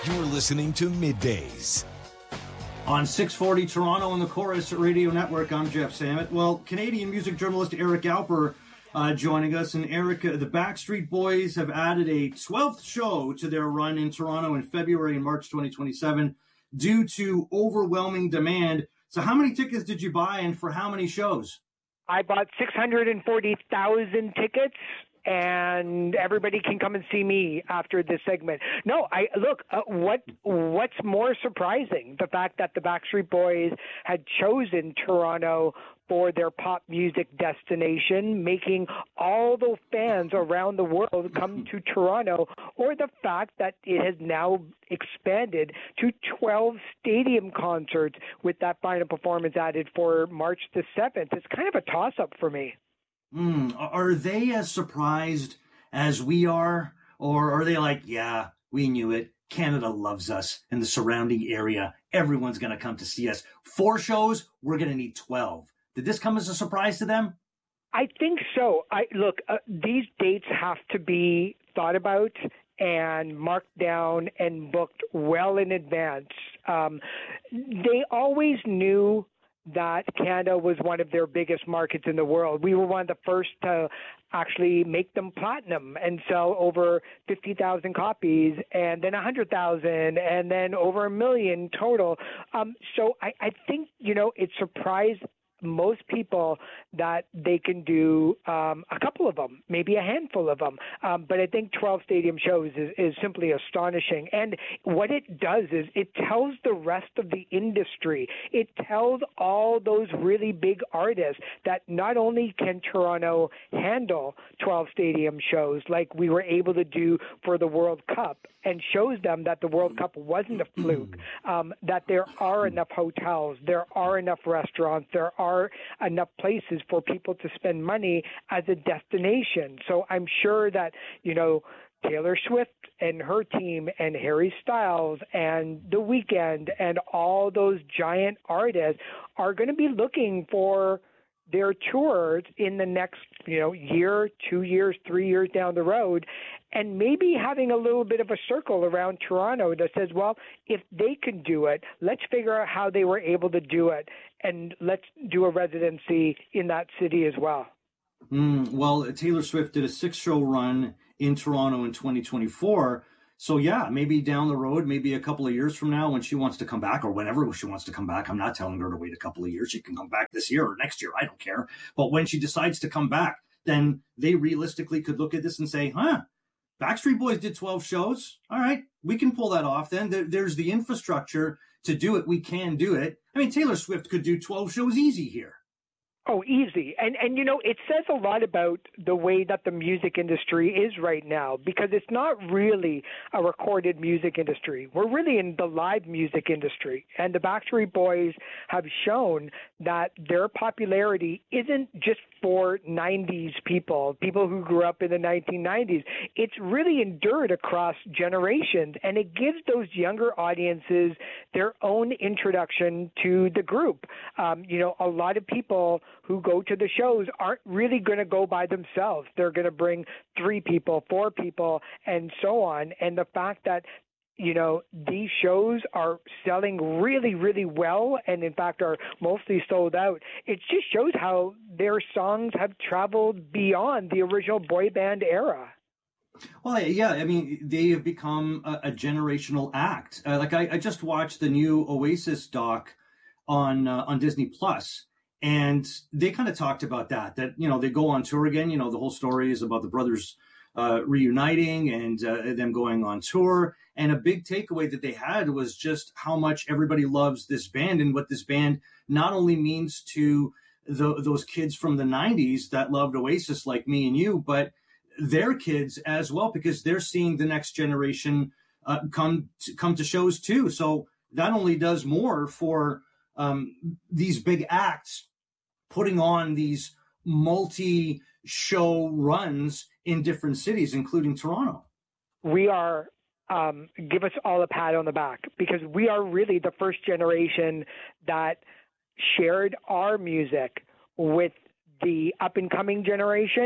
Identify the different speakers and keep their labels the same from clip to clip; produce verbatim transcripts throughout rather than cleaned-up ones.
Speaker 1: You're listening to Middays.
Speaker 2: On six forty Toronto on the Chorus Radio Network, I'm Jeff Samet. Well, Canadian music journalist Eric Alper uh, joining us. And Eric, uh, the Backstreet Boys have added a twelfth show to their run in Toronto in February and March twenty twenty-seven due to overwhelming demand. So how many tickets did you buy and for how many shows?
Speaker 3: I bought six hundred forty thousand tickets, and everybody can come and see me after this segment. No, I look, uh, what what's more surprising, the fact that the Backstreet Boys had chosen Toronto for their pop music destination, making all the fans around the world come to Toronto, or the fact that it has now expanded to twelve stadium concerts with that final performance added for March the seventh. It's kind of a toss-up for me.
Speaker 2: Mm, are they as surprised as we are? Or are they like, yeah, we knew it. Canada loves us and the surrounding area. Everyone's going to come to see us. Four shows, we're going to need twelve. Did this come as a surprise to them?
Speaker 3: I think so. I look, uh, these dates have to be thought about and marked down and booked well in advance. Um, they always knew that Canada was one of their biggest markets in the world. We were one of the first to actually make them platinum and sell over fifty thousand copies, and then one hundred thousand, and then over a million total. Um, so I, I think, you know, it surprised most people that they can do um, a couple of them, maybe a handful of them. Um, but I think twelve stadium shows is, is simply astonishing. And what it does is it tells the rest of the industry, it tells all those really big artists that not only can Toronto handle twelve stadium shows like we were able to do for the World Cup, and shows them that the World Cup wasn't a fluke, um, that there are enough hotels, there are enough restaurants, there are enough places for people to spend money as a destination. So I'm sure that, you know, Taylor Swift and her team and Harry Styles and The Weeknd and all those giant artists are going to be looking for their tours in the next, you know, year, two years, three years down the road, and maybe having a little bit of a circle around Toronto that says, well, if they can do it, let's figure out how they were able to do it, and let's do a residency in that city as well.
Speaker 2: Mm, well, Taylor Swift did a six-show run in Toronto in twenty twenty-four. So, yeah, maybe down the road, maybe a couple of years from now when she wants to come back, or whenever she wants to come back. I'm not telling her to wait a couple of years. She can come back this year or next year. I don't care. But when she decides to come back, then they realistically could look at this and say, huh, Backstreet Boys did twelve shows. All right, we can pull that off then. There, there's the infrastructure to do it. We can do it. I mean, Taylor Swift could do twelve shows easy here.
Speaker 3: Oh, easy. And, and you know, it says a lot about the way that the music industry is right now, because it's not really a recorded music industry. We're really in the live music industry. And the Backstreet Boys have shown that their popularity isn't just for nineties people, people who grew up in the nineteen nineties. It's really endured across generations, and it gives those younger audiences their own introduction to the group. Um, you know, a lot of people who go to the shows aren't really going to go by themselves. They're going to bring three people, four people, and so on. And the fact that, you know, these shows are selling really, really well, and in fact are mostly sold out, it just shows how their songs have traveled beyond the original boy band era.
Speaker 2: Well, yeah, I mean, they have become a, a generational act. Uh, like I, I just watched the new Oasis doc on uh, on Disney Plus. And they kind of talked about that, that, you know, they go on tour again. You know, the whole story is about the brothers uh, reuniting and uh, them going on tour. And a big takeaway that they had was just how much everybody loves this band and what this band not only means to the, those kids from the nineties that loved Oasis like me and you, but their kids as well, because they're seeing the next generation uh, come to, come to shows too. So that only does more for um, these big acts putting on these multi-show runs in different cities, including Toronto.
Speaker 3: We are, um, give us all a pat on the back, because we are really the first generation that shared our music with the up-and-coming generation,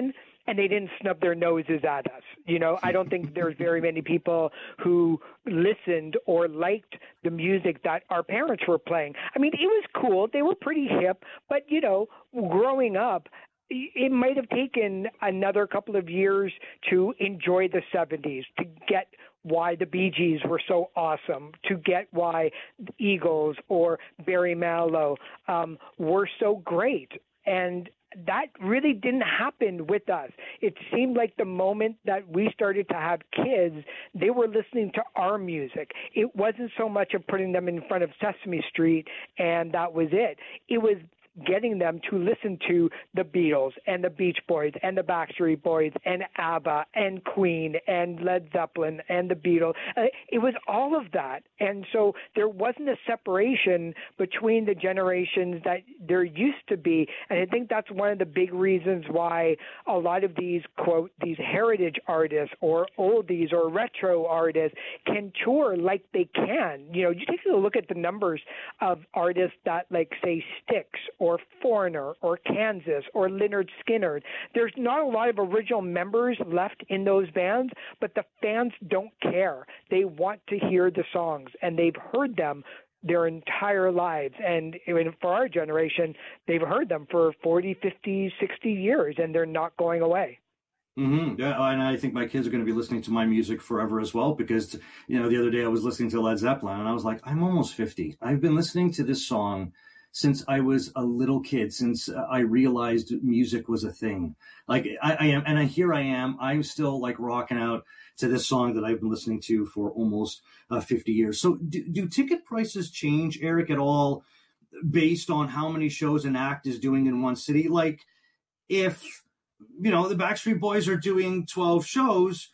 Speaker 3: and they didn't snub their noses at us. You know, I don't think there's very many people who listened or liked the music that our parents were playing. I mean, it was cool. They were pretty hip, but, you know, growing up, it might have taken another couple of years to enjoy the seventies, to get why the Bee Gees were so awesome, to get why the Eagles or Barry Manilow um, were so great. And that really didn't happen with us. It seemed like the moment that we started to have kids, they were listening to our music. It wasn't so much of putting them in front of Sesame Street and that was it. It was getting them to listen to the Beatles and the Beach Boys and the Backstreet Boys and ABBA and Queen and Led Zeppelin and the Beatles. Uh, it was all of that. And so there wasn't a separation between the generations that there used to be. And I think that's one of the big reasons why a lot of these, quote, these heritage artists or oldies or retro artists can tour like they can. You know, you take a look at the numbers of artists that, like, say, Styx or or Foreigner, or Kansas, or Lynyrd Skynyrd. There's not a lot of original members left in those bands, but the fans don't care. They want to hear the songs, and they've heard them their entire lives. And for our generation, they've heard them for forty, fifty, sixty years, and they're not going away.
Speaker 2: Mm-hmm. Yeah, and I think my kids are going to be listening to my music forever as well, because, you know, the other day I was listening to Led Zeppelin, and I was like, I'm almost fifty. I've been listening to this song since I was a little kid, since I realized music was a thing. Like I, I am, and I, here I am, I'm still like rocking out to this song that I've been listening to for almost uh, fifty years. So do, do ticket prices change, Eric, at all based on how many shows an act is doing in one city? Like if, you know, the Backstreet Boys are doing twelve shows,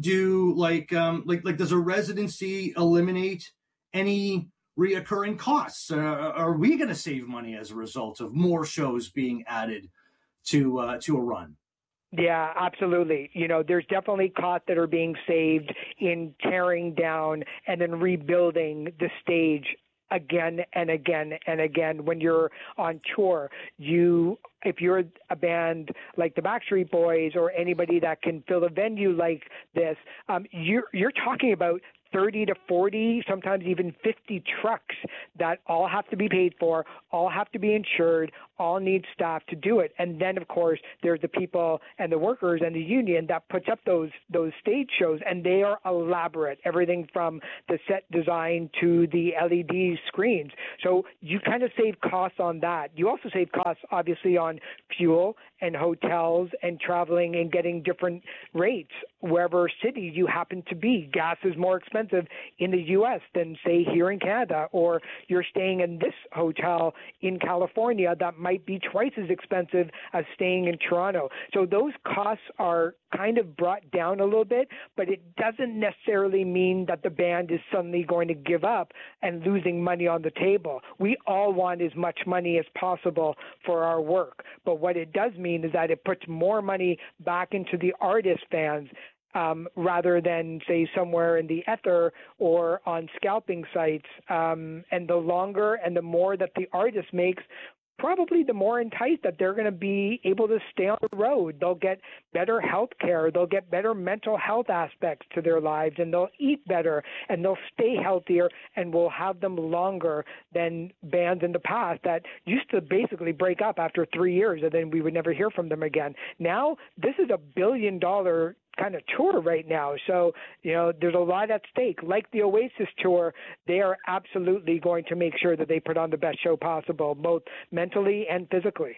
Speaker 2: do like, um, like, like does a residency eliminate any reoccurring costs? Uh, are we going to save money as a result of more shows being added to uh, to a run?
Speaker 3: Yeah, absolutely. You know, there's definitely costs that are being saved in tearing down and then rebuilding the stage again and again and again. When you're on tour, you if you're a band like the Backstreet Boys or anybody that can fill a venue like this, um, you're you're talking about thirty to forty, sometimes even fifty trucks that all have to be paid for, all have to be insured, all need staff to do it. And then, of course, there's the people and the workers and the union that puts up those those stage shows, and they are elaborate, everything from the set design to the L E D screens. So you kind of save costs on that. You also save costs, obviously, on fuel and hotels and traveling and getting different rates wherever city you happen to be. Gas is more expensive in the U S than, say, here in Canada, or you're staying in this hotel in California that might be twice as expensive as staying in Toronto. So those costs are kind of brought down a little bit, but it doesn't necessarily mean that the band is suddenly going to give up and losing money on the table. We all want as much money as possible for our work, but what it does mean is that it puts more money back into the artist fans, um, rather than, say, somewhere in the ether or on scalping sites. Um, and the longer and the more that the artist makes, probably the more enticed that they're going to be able to stay on the road. They'll get better health care. They'll get better mental health aspects to their lives, and they'll eat better, and they'll stay healthier, and we'll have them longer than bands in the past that used to basically break up after three years, and then we would never hear from them again. Now, this is a billion-dollar kind of tour right now. So, you know, there's a lot at stake. Like the Oasis tour, they are absolutely going to make sure that they put on the best show possible, both mentally and physically.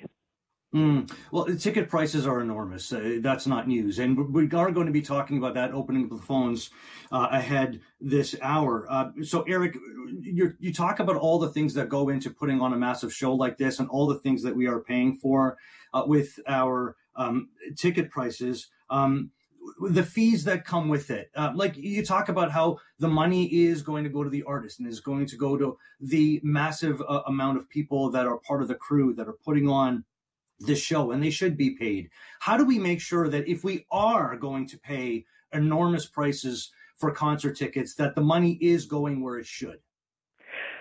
Speaker 2: Mm. Well, ticket prices are enormous. Uh, that's not news. And we are going to be talking about that, opening the phones uh, ahead this hour. Uh, so, Eric, you you talk about all the things that go into putting on a massive show like this and all the things that we are paying for uh, with our um, ticket prices. Um, the fees that come with it. Uh, like you talk about how the money is going to go to the artist and is going to go to the massive uh, amount of people that are part of the crew that are putting on this show, and they should be paid. How do we make sure that if we are going to pay enormous prices for concert tickets, that the money is going where it should?
Speaker 3: I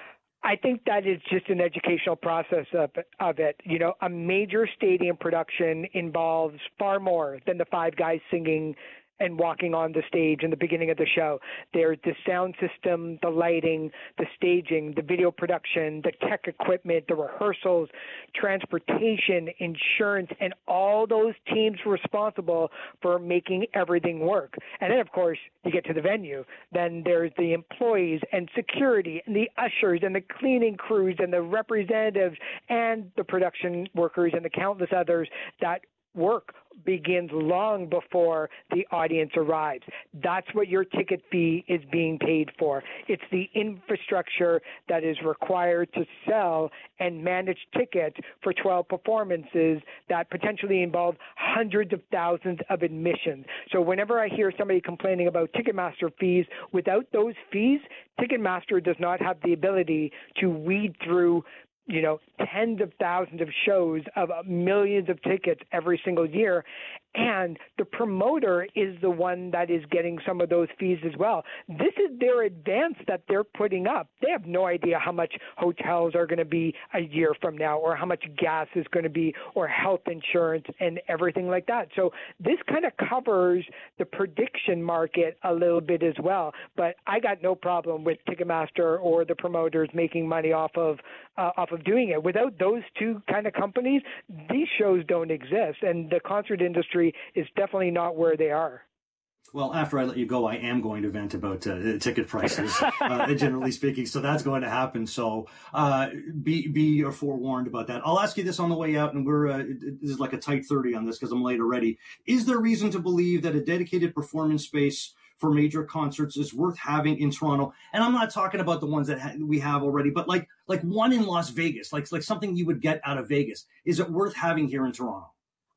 Speaker 3: I think that is just an educational process of, of it. You know, a major stadium production involves far more than the five guys singing and walking on the stage in the beginning of the show. There's the sound system, the lighting, the staging, the video production, the tech equipment, the rehearsals, transportation, insurance, and all those teams responsible for making everything work. And then, of course, you get to the venue. Then there's the employees and security and the ushers and the cleaning crews and the representatives and the production workers and the countless others that work begins long before the audience arrives. That's what your ticket fee is being paid for. It's the infrastructure that is required to sell and manage tickets for twelve performances that potentially involve hundreds of thousands of admissions. So whenever I hear somebody complaining about Ticketmaster fees, without those fees, Ticketmaster does not have the ability to weed through you know, tens of thousands of shows of millions of tickets every single year. And the promoter is the one that is getting some of those fees as well. This is their advance that they're putting up. They have no idea how much hotels are going to be a year from now, or how much gas is going to be, or health insurance and everything like that. So this kind of covers the prediction market a little bit as well. But I got no problem with Ticketmaster or the promoters making money off of uh, off of doing it. Without those two kind of companies, these shows don't exist, and the concert industry is definitely not where they are.
Speaker 2: Well, after I let you go, I am going to vent about uh, ticket prices, uh, generally speaking. So that's going to happen. So uh, be be forewarned about that. I'll ask you this on the way out, and we're uh, this is like a tight thirty on this because I'm late already. Is there reason to believe that a dedicated performance space for major concerts is worth having in Toronto? And I'm not talking about the ones that ha- we have already, but like like one in Las Vegas, like like something you would get out of Vegas. Is it worth having here in Toronto?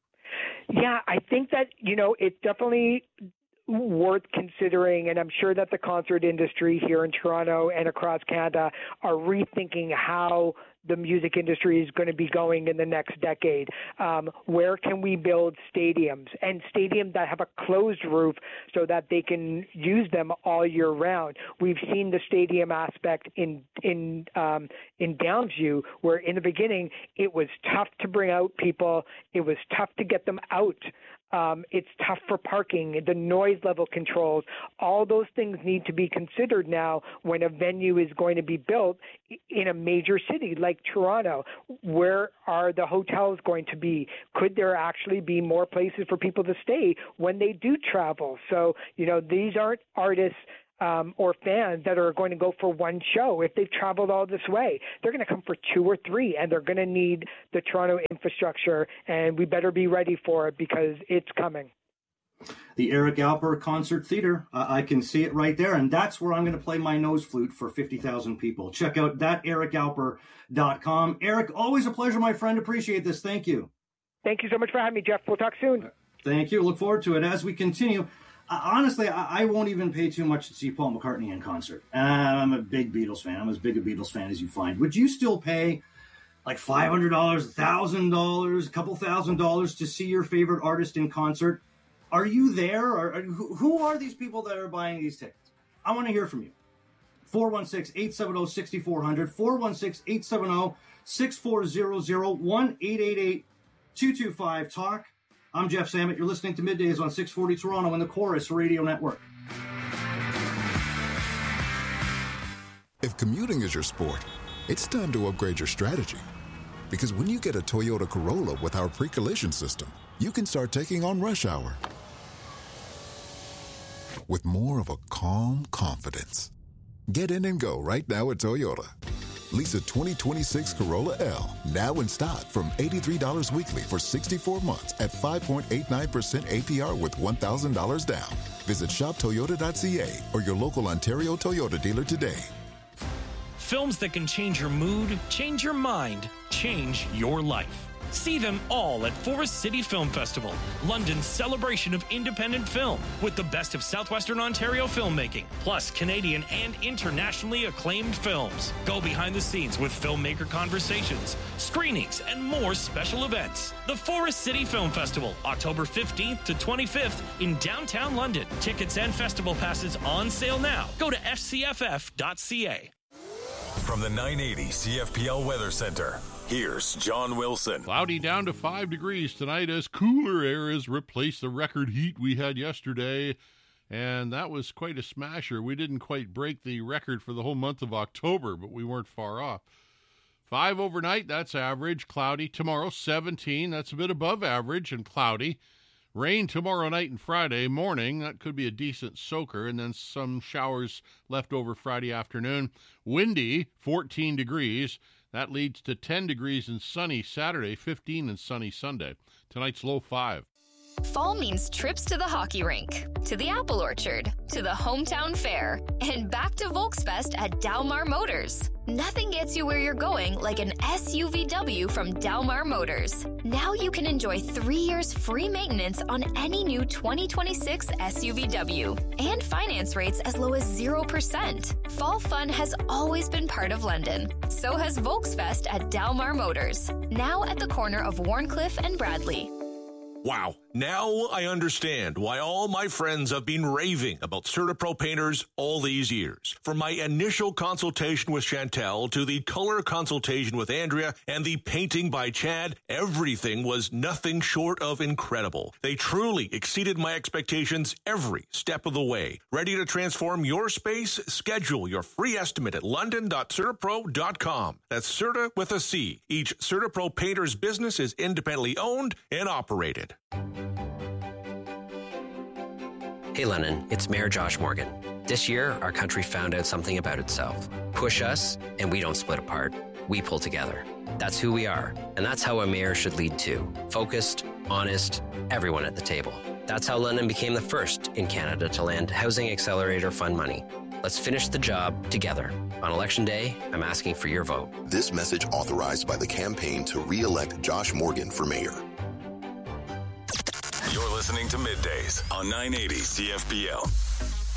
Speaker 3: Yeah, I think that, you know, it's definitely worth considering, and I'm sure that the concert industry here in Toronto and across Canada are rethinking how the music industry is going to be going in the next decade. Um, where can we build stadiums, and stadiums that have a closed roof so that they can use them all year round? We've seen the stadium aspect in in um, in Downsview, where in the beginning it was tough to bring out people, it was tough to get them out. Um, it's tough for parking, the noise level controls. All those things need to be considered now when a venue is going to be built in a major city like Toronto. Where are the hotels going to be? Could there actually be more places for people to stay when they do travel? So, you know, these aren't artists Um, or fans that are going to go for one show. If they've traveled all this way, they're going to come for two or three, and they're going to need the Toronto infrastructure, and we better be ready for it because it's coming.
Speaker 2: The Eric Alper Concert Theater, uh, I can see it right there, and that's where I'm going to play my nose flute for fifty thousand people. Check out that eric alper dot com. Eric, always a pleasure, my friend. Appreciate this. Thank you.
Speaker 3: Thank you so much for having me, Jeff. We'll talk soon.
Speaker 2: Thank you. Look forward to it as we continue. Uh, honestly, I, I won't even pay too much to see Paul McCartney in concert. Uh, I'm a big Beatles fan. I'm as big a Beatles fan as you find. Would you still pay like five hundred dollars, one thousand dollars, a couple thousand dollars to see your favorite artist in concert? Are you there? Or, or who, who are these people that are buying these tickets? I want to hear from you. four one six, eight seven zero, six four zero zero, four one six, eight seven zero, six four zero zero, one eight eight eight, two two five, talk. I'm Jeff Samet. You're listening to Middays on six forty Toronto and the Chorus Radio Network.
Speaker 4: If commuting is your sport, it's time to upgrade your strategy. Because when you get a Toyota Corolla with our pre-collision system, you can start taking on rush hour with more of a calm confidence. Get in and go right now at Toyota. Lease a twenty twenty-six Corolla L, now in stock from eighty-three dollars weekly for sixty-four months at five point eight nine percent A P R with one thousand dollars down. Visit shop toyota dot c a or your local Ontario Toyota dealer today.
Speaker 5: Films that can change your mood, change your mind, change your life. See them all at Forest City Film Festival, London's celebration of independent film, with the best of Southwestern Ontario filmmaking, plus Canadian and internationally acclaimed films. Go behind the scenes with filmmaker conversations, screenings, and more special events. The Forest City Film Festival, October fifteenth to twenty-fifth in downtown London. Tickets and festival passes on sale now. Go to f c f f dot c a.
Speaker 1: From the nine eighty C F P L Weather Center, here's John Wilson.
Speaker 6: Cloudy down to five degrees tonight as cooler air has replaced the record heat we had yesterday. And that was quite a smasher. We didn't quite break the record for the whole month of October, but we weren't far off. Five overnight, that's average. Cloudy. Tomorrow, seventeen. That's a bit above average and cloudy. Rain tomorrow night and Friday morning. That could be a decent soaker. And then some showers left over Friday afternoon. Windy, fourteen degrees. That leads to ten degrees and sunny Saturday, fifteen and sunny Sunday. Tonight's low five.
Speaker 7: Fall means trips to the hockey rink, to the apple orchard, to the hometown fair, and back to Volksfest at Dalmar Motors. Nothing gets you where you're going like an S U V W from Dalmar Motors. Now you can enjoy three years free maintenance on any new twenty twenty-six S U V W and finance rates as low as zero percent. Fall fun has always been part of London. So has Volksfest at Dalmar Motors, now at the corner of Warncliffe and Bradley.
Speaker 8: Wow. Now I understand why all my friends have been raving about CertaPro painters all these years. From my initial consultation with Chantel to the color consultation with Andrea and the painting by Chad, everything was nothing short of incredible. They truly exceeded my expectations every step of the way. Ready to transform your space? Schedule your free estimate at london dot certapro dot com. That's Certa with a C. Each CertaPro painter's business is independently owned and operated.
Speaker 9: Hey Lennon, it's Mayor Josh Morgan. This year, our country found out something about itself. Push us, and we don't split apart. We pull together. That's who we are, and that's how a mayor should lead too. Focused, honest, everyone at the table. That's how London became the first in Canada to land Housing Accelerator Fund money. Let's finish the job together. On Election Day, I'm asking for your vote.
Speaker 10: This message authorized by the campaign to re-elect Josh Morgan for mayor.
Speaker 1: You're listening to Middays on nine eighty C F P L.